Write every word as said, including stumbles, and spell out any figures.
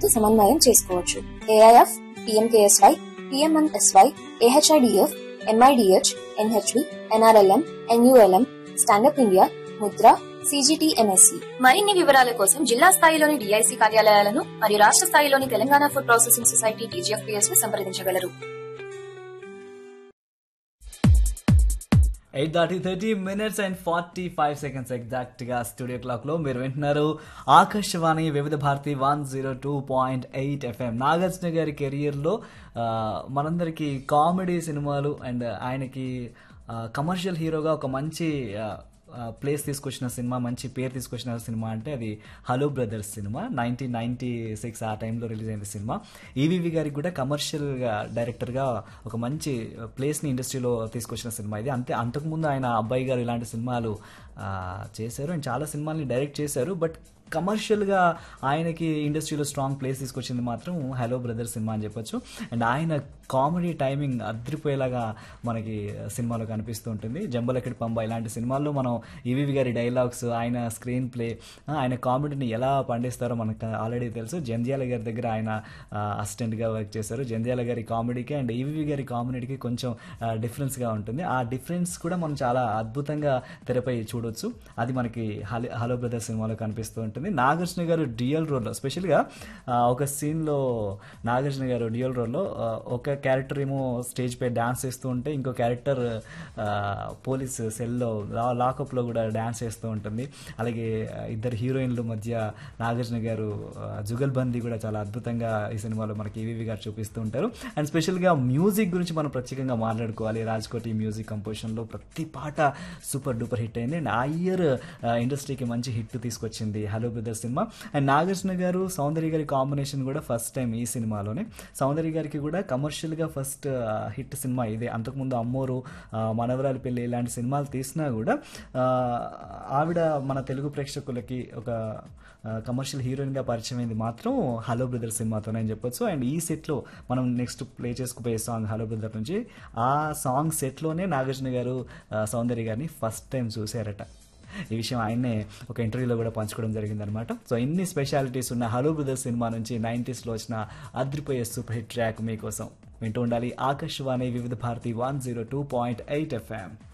తో సమన్వయం చేసుకోవచ్చు. AIF, PMKSY, PMNSY, AHIDF, MIDH, NHV, NRLM, NULM, stand up India, Mudra, CGTMSC. మరిన్ని వివరాల కోసం జిల్లా స్థాయిలోని డిఐసి కార్యాలయాలను మరియు రాష్ట్ర స్థాయిలోని Telangana food processing society TGFPS ను సంప్రదించగలరు. ఎయిట్ దాటి thirty minutes and forty five seconds ఎగ్జాక్ట్గా స్టూడియో క్లాక్లో మీరు వింటున్నారు ఆకాశవాణి వివిధ Bharati one zero two point eight FM. Nagarjuna గారి కెరియర్లో మనందరికీ కామెడీ సినిమాలు అండ్ ఆయనకి కమర్షియల్ హీరోగా ఒక మంచి ప్లేస్ తీసుకొచ్చిన సినిమా, మంచి పేరు తీసుకొచ్చిన సినిమా అంటే అది hello brothers cinema. Nineteen ninety six ఆ టైంలో రిలీజ్ అయిన సినిమా. ఈవీవి గారికి కూడా కమర్షియల్గా డైరెక్టర్గా ఒక మంచి ప్లేస్ని ఇండస్ట్రీలో తీసుకొచ్చిన సినిమా ఇది. అంతే, అంతకుముందు ఆయన అబ్బాయి గారు ఇలాంటి సినిమాలు చేశారు అండ్ చాలా సినిమాల్ని డైరెక్ట్ చేశారు. బట్ కమర్షియల్గా ఆయనకి ఇండస్ట్రీలో స్ట్రాంగ్ ప్లేస్ తీసుకొచ్చింది మాత్రం హలో బ్రదర్స్ సినిమా అని చెప్పొచ్చు. అండ్ ఆయన కామెడీ టైమింగ్ అద్రిపోయేలాగా మనకి సినిమాలో కనిపిస్తూ ఉంటుంది. జంబలకిడి పంబ ఇలాంటి సినిమాల్లో మనం ఈవీవి గారి డైలాగ్స్, ఆయన స్క్రీన్ ప్లే, ఆయన కామెడీని ఎలా పండిస్తారో మనకు ఆల్రెడీ తెలుసు. జంధ్యాల గారి దగ్గర ఆయన అసిస్టెంట్గా వర్క్ చేశారు. జంధ్యాల గారి కామెడీకి అండ్ ఈవీవి గారి కామెడీకి కొంచెం డిఫరెన్స్గా ఉంటుంది. ఆ డిఫరెన్స్ కూడా మనం చాలా అద్భుతంగా తెరపై చూడొచ్చు. అది మనకి హలో హలో బ్రదర్స్ సినిమాలో కనిపిస్తూ ఉంటుంది. నాగార్జున గారు డ్యూయల్ రోల్లో, స్పెషల్గా ఒక సీన్లో నాగార్జున గారు డ్యూయల్ రోల్లో ఒక క్యారెక్టర్ ఏమో స్టేజ్ పై డాన్స్ చేస్తూ ఉంటే ఇంకో క్యారెక్టర్ పోలీస్ సెల్లో లాకప్లో కూడా డాన్స్ చేస్తూ ఉంటుంది. అలాగే ఇద్దరు హీరోయిన్ల మధ్య నాగార్జున గారు జుగల్బందీ కూడా చాలా అద్భుతంగా ఈ సినిమాలో మనకి ఈవీవి గారు చూపిస్తూ ఉంటారు. అండ్ స్పెషల్గా మ్యూజిక్ గురించి మనం ప్రత్యేకంగా మాట్లాడుకోవాలి. రాజ్కోటి మ్యూజిక్ కంపోజిషన్లో ప్రతి పాట సూపర్ డూపర్ హిట్ అయింది. అండ్ ఆ ఇయర్ ఇండస్ట్రీకి మంచి హిట్ తీసుకొచ్చింది hello brothers cinema. And Nagarjuna గారు సౌందర్య గారి కాంబినేషన్ కూడా ఫస్ట్ టైం ఈ సినిమాలోనే. సౌందర్య గారికి కూడా కమర్షియల్గా ఫస్ట్ హిట్ సినిమా ఇదే. అంతకుముందు అమ్మోరు, మనవరాలి పెళ్లి ఇలాంటి సినిమాలు తీసినా కూడా ఆవిడ మన తెలుగు ప్రేక్షకులకి ఒక కమర్షియల్ హీరోయిన్గా పరిచయం అయింది మాత్రం హలో బ్రదర్ సినిమాతోనే అని చెప్పొచ్చు. అండ్ ఈ సెట్లో మనం next play చేసుకుపోయే song hello brother నుంచి, ఆ సాంగ్ సెట్లోనే నాగార్జున గారు సౌందర్య గారిని ఫస్ట్ టైం చూశారట. ఈ విషయం ఆయన్నే ఒక ఇంటర్వ్యూలో కూడా పంచుకోవడం జరిగిందనమాట. సో ఇన్ని స్పెషాలిటీస్ ఉన్న హలో బ్రదర్స్ సినిమా నుంచి నైంటీస్లో వచ్చిన అద్రిపోయే సూపర్ హిట్ ట్రాక్ మీకోసం వింటూ ఉండాలి. ఆకాశవాణి వివిధ Bharati one zero two point eight FM.